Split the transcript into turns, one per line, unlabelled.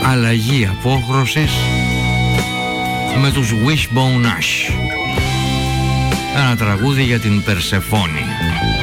αλλαγή απόχρωσης με τους Wishbone Ash. Ένα τραγούδι για την Περσεφόνη.